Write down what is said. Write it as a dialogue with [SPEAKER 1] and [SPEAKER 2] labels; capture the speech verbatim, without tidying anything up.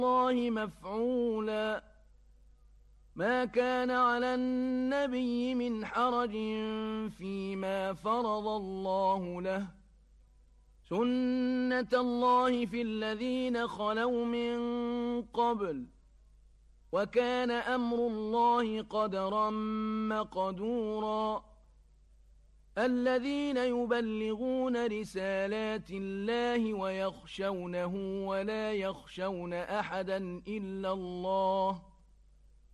[SPEAKER 1] الله مفعولا ما كان على النبي من حرج فيما فرض الله له سنة الله في الذين خلوا من قبل وكان أمر الله قدرا مقدورا الذين يبلغون رسالات الله ويخشونه ولا يخشون أحدا إلا الله